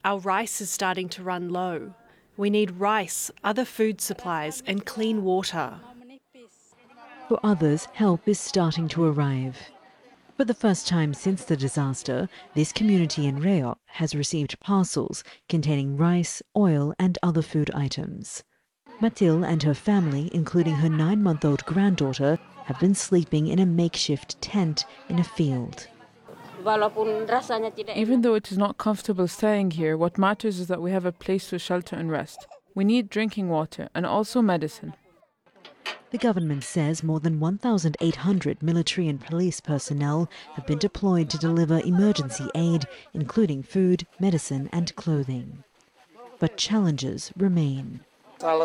Our rice is starting to run low. We need rice, other food supplies and clean water. For others, help is starting to arrive. For the first time since the disaster, this community in Reo has received parcels containing rice, oil and other food items. Mathilde and her family, including her 9-month-old granddaughter, have been sleeping in a makeshift tent in a field. Even though it is not comfortable staying here, what matters is that we have a place to shelter and rest. We need drinking water and also medicine. The government says more than 1,800 military and police personnel have been deployed to deliver emergency aid, including food, medicine and clothing. But challenges remain. One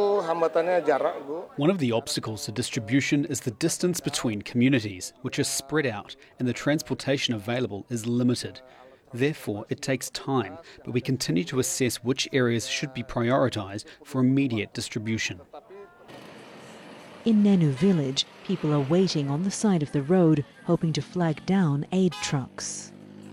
of the obstacles to distribution is the distance between communities, which are spread out, and the transportation available is limited. Therefore, it takes time, but we continue to assess which areas should be prioritised for immediate distribution. In Nenu village, people are waiting on the side of the road, hoping to flag down aid trucks.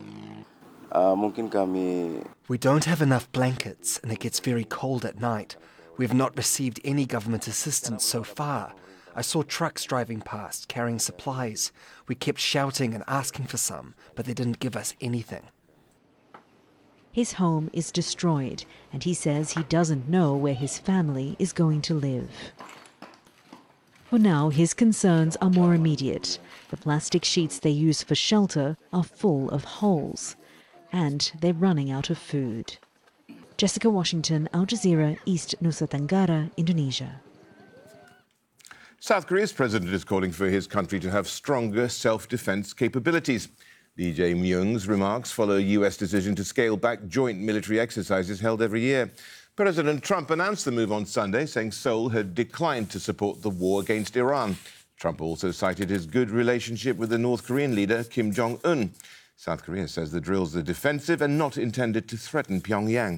We don't have enough blankets and it gets very cold at night. We have not received any government assistance so far. I saw trucks driving past, carrying supplies. We kept shouting and asking for some, but they didn't give us anything. His home is destroyed, and he says he doesn't know where his family is going to live. For now, his concerns are more immediate. The plastic sheets they use for shelter are full of holes, and they're running out of food. Jessica Washington, Al Jazeera, East Nusa Tenggara, Indonesia. South Korea's president is calling for his country to have stronger self-defense capabilities. Lee Jae-myung's remarks follow a US decision to scale back joint military exercises held every year. President Trump announced the move on Sunday, saying Seoul had declined to support the war against Iran. Trump also cited his good relationship with the North Korean leader, Kim Jong-un. South Korea says the drills are defensive and not intended to threaten Pyongyang.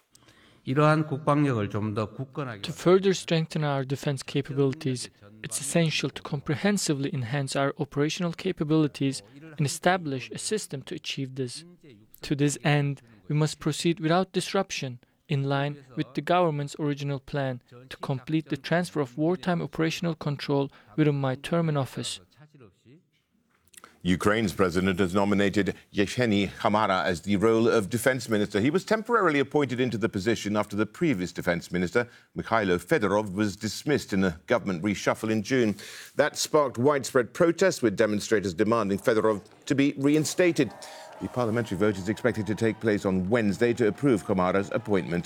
To further strengthen our defense capabilities, it's essential to comprehensively enhance our operational capabilities and establish a system to achieve this. To this end, we must proceed without disruption, in line with the government's original plan, to complete the transfer of wartime operational control within my term in office. Ukraine's president has nominated Yevgeny Khamara as the role of defense minister. He was temporarily appointed into the position after the previous defense minister, Mikhailo Fedorov, was dismissed in a government reshuffle in June. That sparked widespread protests, with demonstrators demanding Fedorov to be reinstated. The parliamentary vote is expected to take place on Wednesday to approve Khamara's appointment.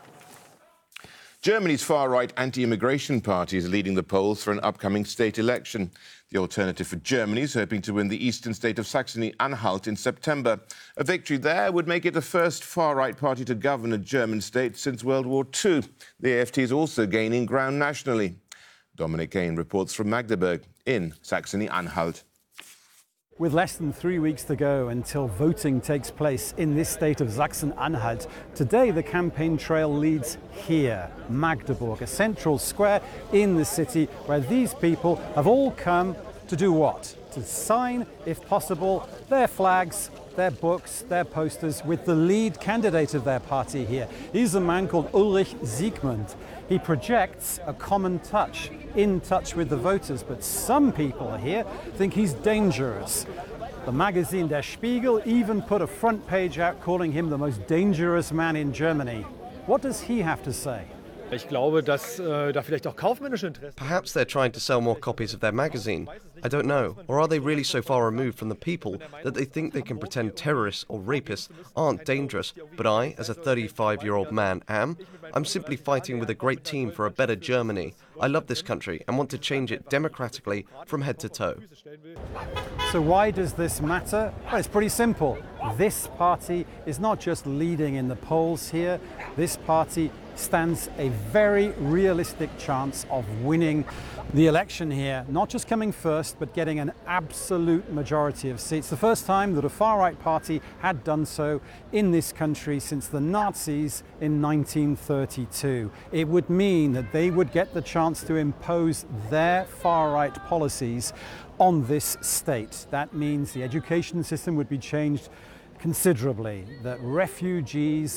Germany's far-right anti-immigration party is leading the polls for an upcoming state election. The Alternative for Germany is hoping to win the eastern state of Saxony-Anhalt in September. A victory there would make it the first far-right party to govern a German state since World War II. The AfD is also gaining ground nationally. Dominic Kane reports from Magdeburg in Saxony-Anhalt. With less than 3 weeks to go until voting takes place in this state of Sachsen-Anhalt, today the campaign trail leads here, Magdeburg, a central square in the city where these people have all come to do what? To sign, if possible, their flags, their books, their posters with the lead candidate of their party here. He's a man called Ulrich Siegmund. He projects a common touch, in touch with the voters, but some people here think he's dangerous. The magazine Der Spiegel even put a front page out calling him the most dangerous man in Germany. What does he have to say? Perhaps they're trying to sell more copies of their magazine. I don't know. Or are they really so far removed from the people that they think they can pretend terrorists or rapists aren't dangerous, but I, as a 35-year-old man, am? I'm simply fighting with a great team for a better Germany. I love this country and want to change it democratically from head to toe. So why does this matter? Well, it's pretty simple. This party is not just leading in the polls here. This party stands a very realistic chance of winning the election here, not just coming first, but getting an absolute majority of seats. The first time that a far-right party had done so in this country since the Nazis in 1932. It would mean that they would get the chance to impose their far-right policies on this state. That means the education system would be changed considerably, that refugees